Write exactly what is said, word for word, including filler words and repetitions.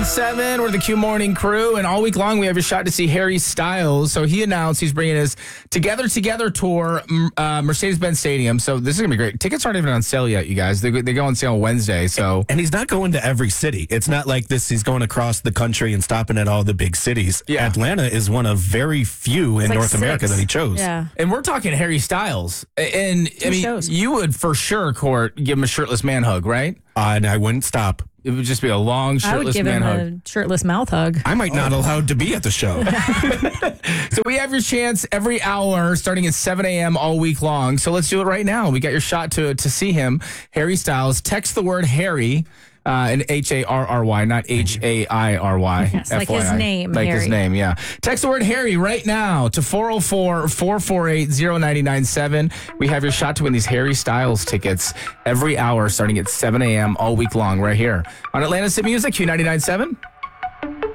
seven, we're the Q Morning Crew, and all week long we have a shot to see Harry Styles. So he announced he's bringing his Together Together tour, uh, Mercedes-Benz Stadium. So this is going to be great. Tickets aren't even on sale yet, you guys. They, they go on sale Wednesday. So And he's not going to every city. It's not like this. He's going across the country and stopping at all the big cities. Yeah. Atlanta is one of very few in like North six. America that he chose. Yeah. And we're talking Harry Styles. And I mean, shows. you would for sure, Court, give him a shirtless man hug, right? Uh, and I wouldn't stop. It would just be a long I would shirtless give man him hug. a shirtless mouth hug. I might not allowed to be at the show. So we have your chance every hour starting at seven a.m. all week long. So let's do it right now. We got your shot to to see him, Harry Styles. Text the word Harry, uh, and H A R R Y, not H A I R Y. Yes, like F Y I. his name, Like his Harry. name, yeah. Text the word Harry right now to four oh four, four four eight, oh nine nine seven. We have your shot to win these Harry Styles tickets every hour starting at seven a.m. all week long right here on Atlantis Hit Music, Q ninety-nine point seven.